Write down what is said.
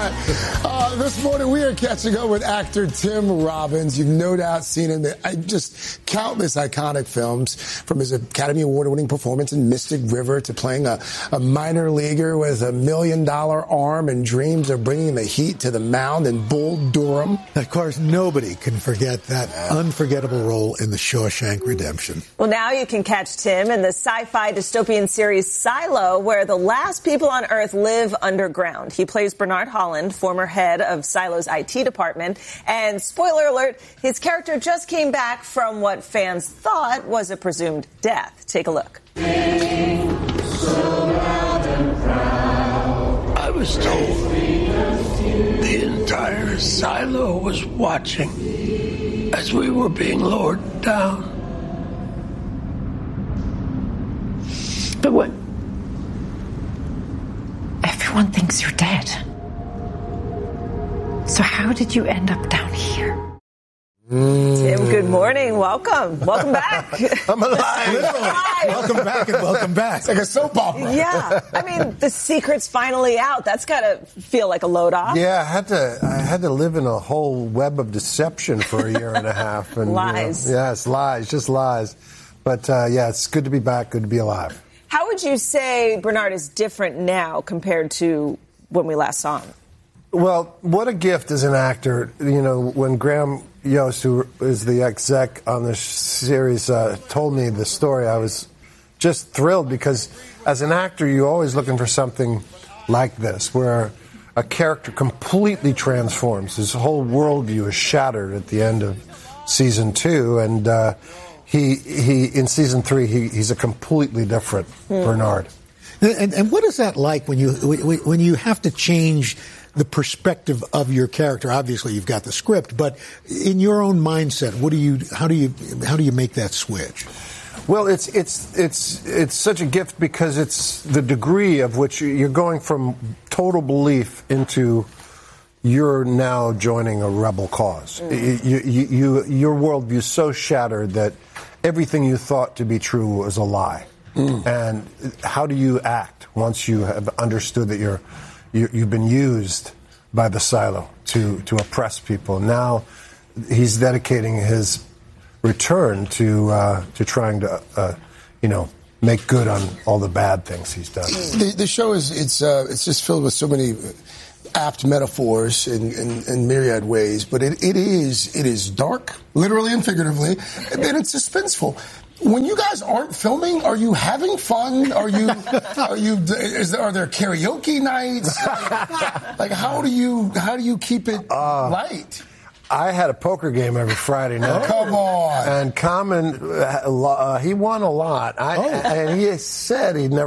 that. This morning we are catching up with actor Tim Robbins. You've no doubt seen him in just countless iconic films, from his Academy Award-winning performance in Mystic River to playing a minor leaguer with $1 million arm and dreams of bringing the Heat to the mound in Bull Durham. Of course, nobody can forget that unforgettable role in The Shawshank Redemption. Well, now you can catch Tim in the sci-fi dystopian series Silo, where the last people on Earth live underground. He plays Bernard Holland, former head of Silo's IT department. And spoiler alert, his character just came back from what fans thought was a presumed death. Take a look. I was told the entire silo was watching as we were being lowered down. But what? Everyone thinks you're dead. So how did you end up down here? Tim, good morning. Welcome. Welcome back. I'm alive. Welcome back and welcome back. It's like a soap opera. Yeah. I mean, the secret's finally out. That's got to feel like a load off. Yeah, I had to live in a whole web of deception for a year and a half. And, lies. Yes, lies, just lies. But, yeah, it's good to be back, good to be alive. How would you say Bernard is different now compared to when we last saw him? Well, what a gift as an actor. You know, when Graham Yost, who is the exec on this series, told me the story, I was just thrilled, because as an actor, you're always looking for something like this, where a character completely transforms. His whole worldview is shattered at the end of season 2, and he in season 3, he's a completely different Bernard. And what is that like when you have to change the perspective of your character? Obviously, you've got the script, but in your own mindset, how do you make that switch? Well, it's such a gift, because it's the degree of which you're going from total belief into you're now joining a rebel cause. Your worldview is so shattered that everything you thought to be true was a lie. And how do you act once you have understood that you've been used by the silo to oppress people? Now he's dedicating his return to trying to make good on all the bad things he's done. The show it's just filled with so many apt metaphors in myriad ways, but it is dark, literally and figuratively, and it's suspenseful. When you guys aren't filming, are you having fun? Are there karaoke nights? Like how do you keep it light? I had a poker game every Friday night. Oh, come on. And Common, he won a lot. And he said he'd never